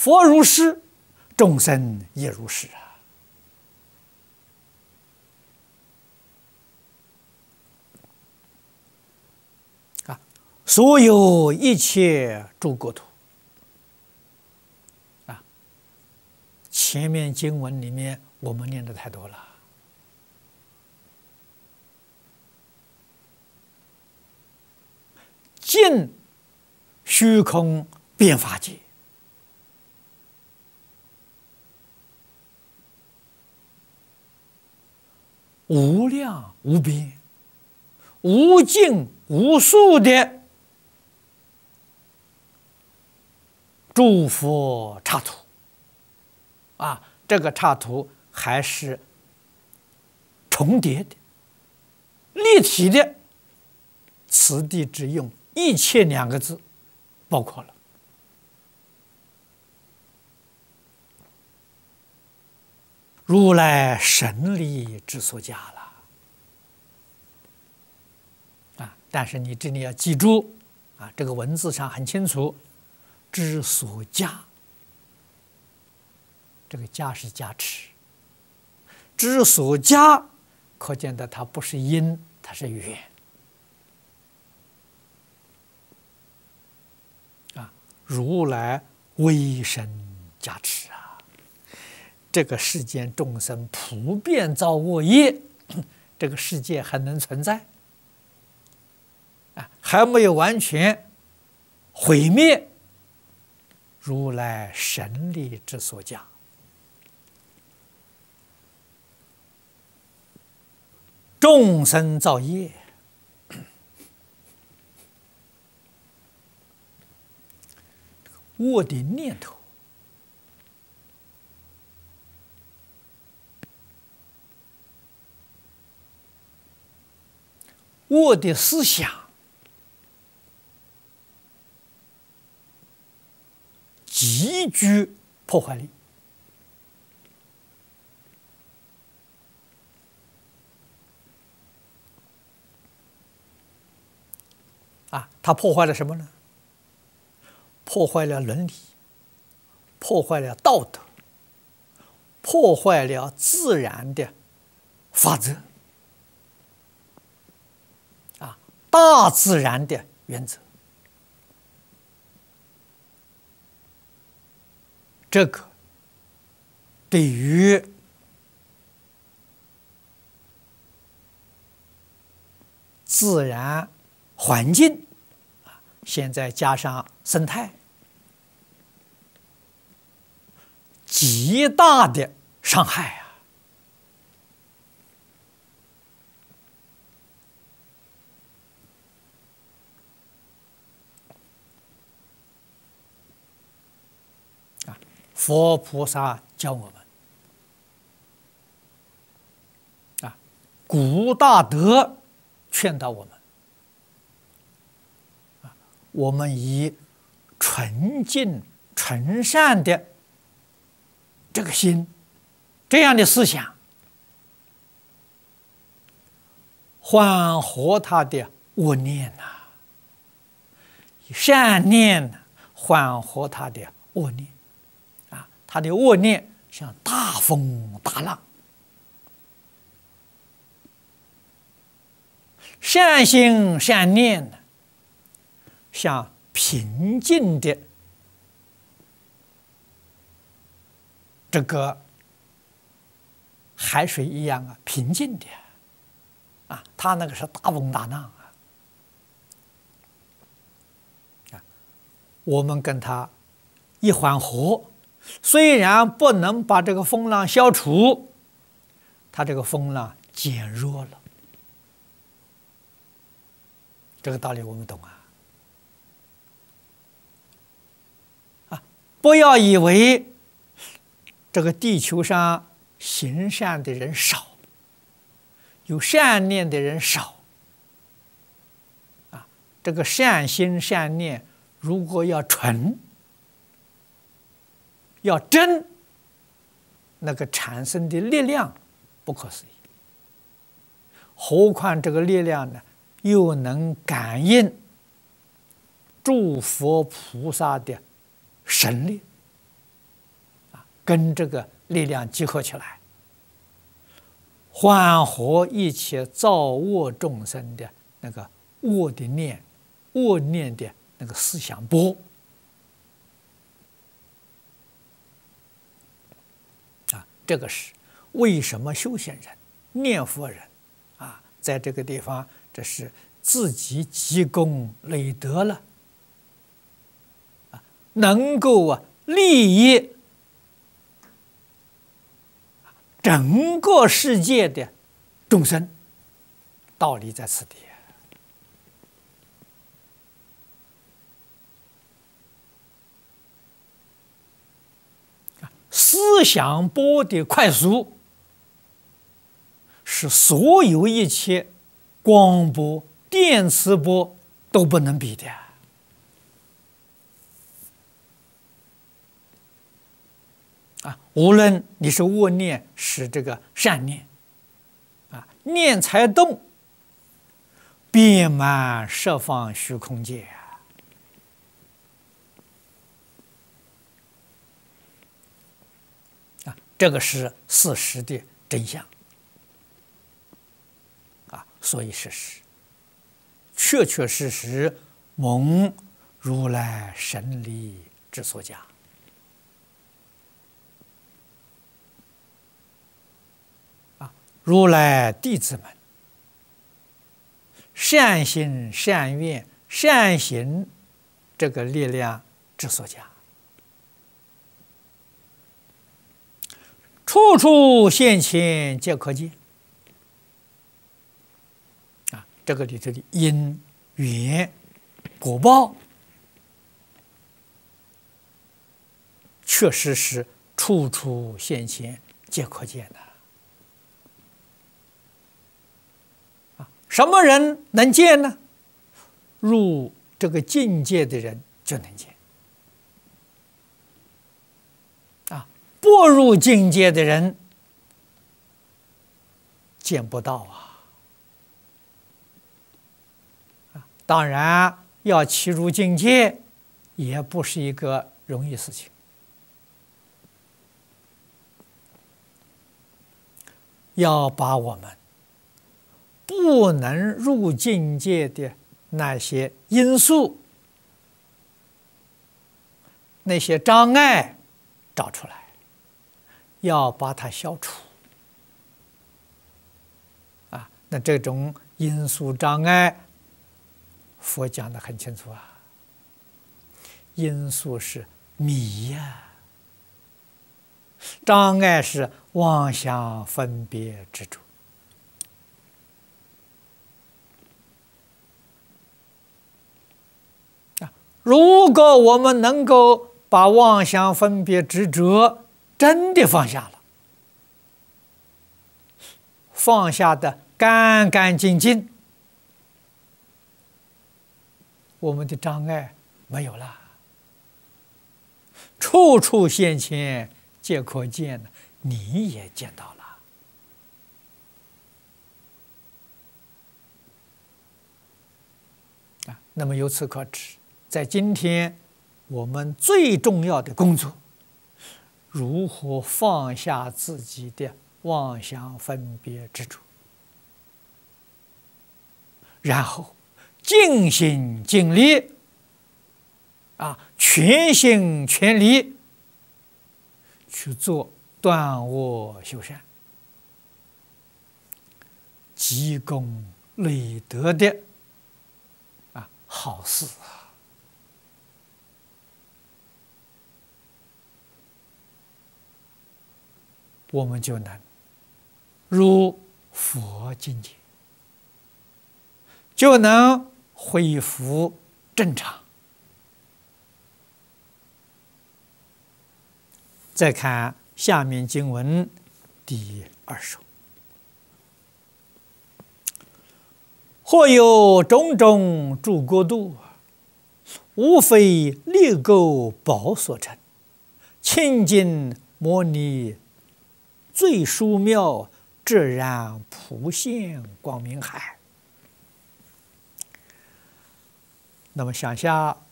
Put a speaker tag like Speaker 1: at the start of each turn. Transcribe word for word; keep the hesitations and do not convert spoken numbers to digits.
Speaker 1: 佛如是，众生也如是啊！啊，所有一切诸国土啊，前面经文里面我们念的太多了。尽虚空遍法界，无量无边、无尽无数的诸佛刹土啊，这个刹土还是重叠的、立体的，此地只用一切两个字包括了。如来神力之所加了啊！但是你这里要记住啊，这个文字上很清楚，之所加，这个加是加持，之所加，可见的它不是因，它是缘。如来威神加持啊！这个世间众生普遍造恶业，这个世界还能存在啊，还没有完全毁灭。如来神力之所加，众生造业。恶的念头，恶的思想，极具破坏力啊！它破坏了什么呢？破坏了伦理，破坏了道德，破坏了自然的法则啊，大自然的原则。这个对于自然环境啊，现在加上生态，极大的伤害啊！啊，佛菩萨教我们啊，古大德劝导我们啊，我们以纯净纯善的这个心，这样的思想，缓和他的恶念呐、啊，善念缓和他的恶念啊，他的恶念像大风大浪，善心善念呢，像平静的这个海水一样啊，平静的啊，它那个是大风大浪啊，啊，我们跟它一缓和，虽然不能把这个风浪消除，它这个风浪减弱了，这个道理我们懂啊。啊，不要以为这个地球上行善的人少，有善念的人少啊，这个善心善念如果要纯要真，那个产生的力量不可思议。何况这个力量呢，又能感应诸佛菩萨的神力跟这个力量集合起来，缓和一切造恶众生的那个恶的念、恶念的那个思想波。啊，这个是为什么修行人、念佛人啊，在这个地方，这是自己积功累德了，啊，能够啊利益整个世界的众生，道理在此地。思想波的快速，是所有一切光波、电磁波都不能比的。啊，无论你是恶念是这个善念，啊，念才动，遍满十方虚空界。啊，这个是事实的真相。啊，所以是实，确确实实蒙如来神力之所加。如来弟子们善心、善愿、善行这个力量之所加，处处现前皆可见。啊，这个里头的因缘果报，确实是处处现前皆可见的。什么人能见呢？入这个境界的人就能见。啊，不入境界的人见不到啊。啊，当然要契入境界，也不是一个容易事情。要把我们不能入境界的那些因素、那些障碍找出来，要把它消除。啊，那这种因素障碍，佛讲得很清楚啊。因素是迷呀，障碍是妄想分别执着。如果我们能够把妄想分别执着真的放下了，放下的干干净净，我们的障碍没有了，处处现前皆可见，你也见到了。啊，那么由此可知，在今天我们最重要的工作，如何放下自己的妄想分别执着，然后尽心尽力啊，全心全力去做断恶修善、积功累德的啊好事啊。我们就能入佛境界，就能恢复正常。再看下面经文第二首：或有种种诸国度，无非力垢宝所成，清净摩尼最殊妙，自然普现光明海。那么，想下